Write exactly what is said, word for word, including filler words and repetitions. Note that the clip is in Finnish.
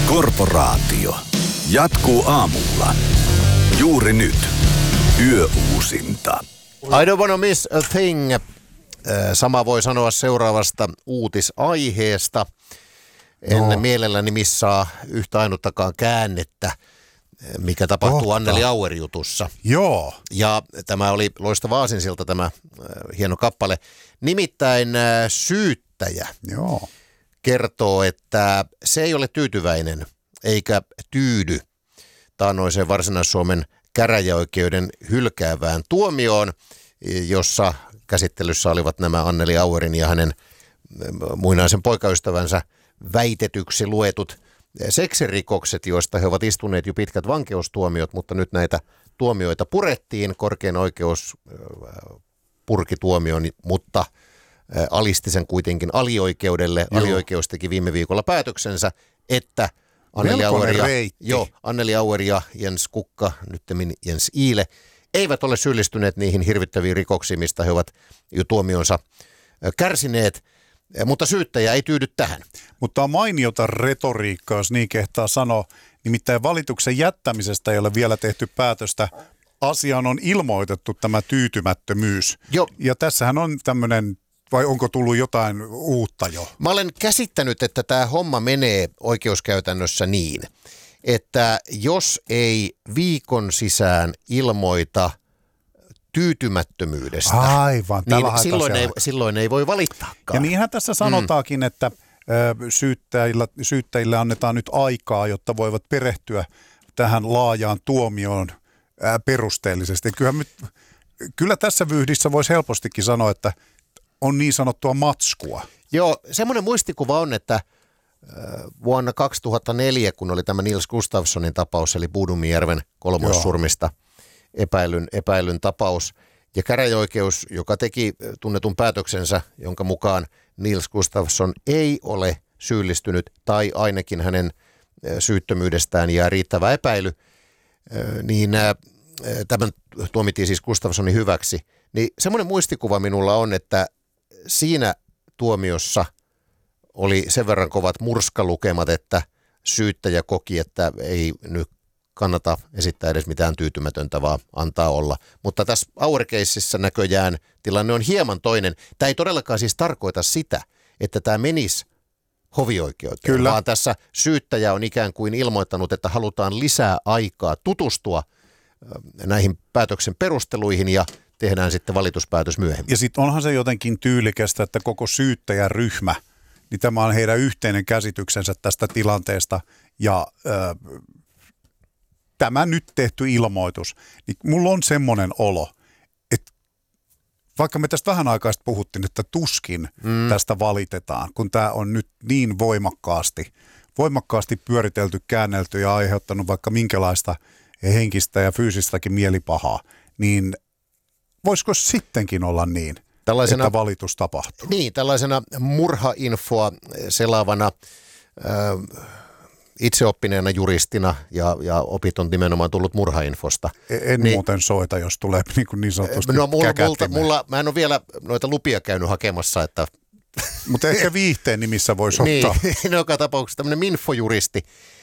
Korporaatio jatkuu aamulla. Juuri nyt. Yöuusinta. I don't wanna miss a thing. Sama voi sanoa seuraavasta uutisaiheesta. En no. mielelläni missaa yhtä ainuttakaan käännettä, mikä tapahtuu Totta. Anneli Auer-jutussa. Joo. Ja tämä oli loistava aasinsilta tämä äh, hieno kappale. Nimittäin äh, syyttäjä Joo. kertoo, että se ei ole tyytyväinen eikä tyydy taannoiseen Varsinais-Suomen käräjäoikeuden hylkäävään tuomioon, jossa käsittelyssä olivat nämä Anneli Auerin ja hänen muinaisen poikaystävänsä väitetyksi luetut seksirikokset, joista he ovat istuneet jo pitkät vankeustuomiot, mutta nyt näitä tuomioita purettiin. Korkein oikeus purki tuomion, mutta alisti sen kuitenkin alioikeudelle. Joo. Alioikeus teki viime viikolla päätöksensä, että Anneli Auer, ja, jo, Anneli Auer ja Jens Kukka, nyttemmin Jens Iile, eivät ole syyllistyneet niihin hirvittäviin rikoksiin, mistä he ovat jo tuomionsa kärsineet. Mutta syyttäjä ei tyydy tähän. Mutta on mainiota retoriikkaa, jos niin kehtaa sanoa. Nimittäin valituksen jättämisestä ei ole vielä tehty päätöstä. Asiaan on ilmoitettu tämä tyytymättömyys. Jo. Ja tässähän on tämmöinen, vai onko tullut jotain uutta jo? Mä olen käsittänyt, että tämä homma menee oikeuskäytännössä niin, että jos ei viikon sisään ilmoita tyytymättömyydestä, Aivan, niin silloin ei, silloin ei voi valittaakaan. Ja niinhän tässä sanotaankin, mm. että syyttäjillä, syyttäjille annetaan nyt aikaa, jotta voivat perehtyä tähän laajaan tuomioon perusteellisesti. Kyllä, kyllä tässä vyyhdissä voisi helpostikin sanoa, että on niin sanottua matskua. Joo, semmoinen muistikuva on, että vuonna kaksituhattaneljä, kun oli tämä Nils Gustafssonin tapaus, eli Boudumjärven kolmoissurmista epäilyn, epäilyn tapaus, ja käräjäoikeus, joka teki tunnetun päätöksensä, jonka mukaan Nils Gustafsson ei ole syyllistynyt, tai ainakin hänen syyttömyydestään jää riittävä epäily, niin tämän tuomittiin siis Gustafssonin hyväksi. Niin semmoinen muistikuva minulla on, että siinä tuomiossa oli sen verran kovat murskalukemat, että syyttäjä koki, että ei nyt kannata esittää edes mitään tyytymätöntä, vaan antaa olla. Mutta tässä Auer-keississä näköjään tilanne on hieman toinen. Tämä ei todellakaan siis tarkoita sitä, että tämä menisi hovioikeuteen, Kyllä. vaan tässä syyttäjä on ikään kuin ilmoittanut, että halutaan lisää aikaa tutustua näihin päätöksen perusteluihin ja tehdään sitten valituspäätös myöhemmin. Ja sitten onhan se jotenkin tyylikästä, että koko syyttäjäryhmä, niin tämä on heidän yhteinen käsityksensä tästä tilanteesta ja äh, tämä nyt tehty ilmoitus, niin mulla on semmoinen olo, että vaikka me tästä vähän aikaa sitten puhuttiin, että tuskin mm. tästä valitetaan, kun tämä on nyt niin voimakkaasti, voimakkaasti pyöritelty, käännelty ja aiheuttanut vaikka minkälaista henkistä ja fyysistäkin mielipahaa, niin voisiko sittenkin olla niin, tällaisena, että valitus tapahtuu? Niin, tällaisena murhainfoa selaavana äh, itseoppineena juristina ja, ja opit on nimenomaan tullut murhainfosta. En niin, muuten soita, jos tulee niin, kuin niin sanotusti no, mulla, multa, mulla, mä en ole vielä noita lupia käynyt hakemassa, että mutta ehkä viihteen nimissä voisi ottaa. Niin, joka tapauksessa tämmöinen minfojuristi,